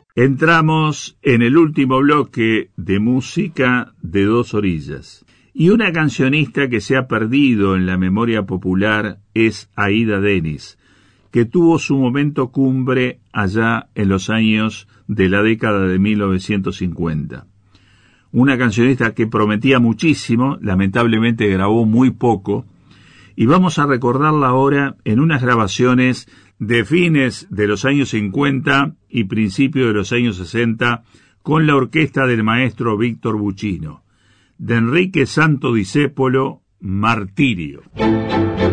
Entramos en el último bloque de música de Dos Orillas. Y una cancionista que se ha perdido en la memoria popular es Aída Denis, que tuvo su momento cumbre allá en los años de la década de 1950. Una cancionista que prometía muchísimo, lamentablemente grabó muy poco, y vamos a recordarla ahora en unas grabaciones de fines de los años 50 y principios de los años 60 con la orquesta del maestro Víctor Buccino, de Enrique Santo Discépolo, Martirio.